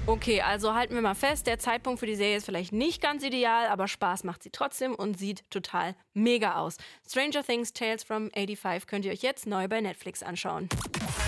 Okay, also halten wir mal fest, der Zeitpunkt für die Serie ist vielleicht nicht ganz ideal, aber Spaß macht sie trotzdem und sieht total mega aus. Stranger Things Tales from 85 könnt ihr euch jetzt neu bei Netflix anschauen.